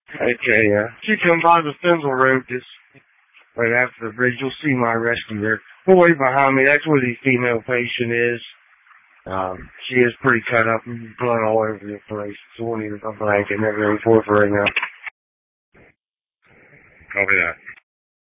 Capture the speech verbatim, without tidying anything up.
Okay, uh, she come by the Stencil Road just right after the bridge. You'll see my rescue there. Well, way behind me, that's where the female patient is. Um, she is pretty cut up and blood all over the place. So we'll need a blanket and everything for her right now. Copy that.